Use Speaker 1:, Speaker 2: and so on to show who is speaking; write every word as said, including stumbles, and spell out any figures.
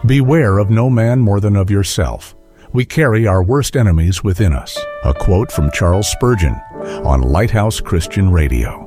Speaker 1: Beware of no man more than of yourself. We carry our worst enemies within us. A quote from Charles Spurgeon on Lighthouse Christian Radio.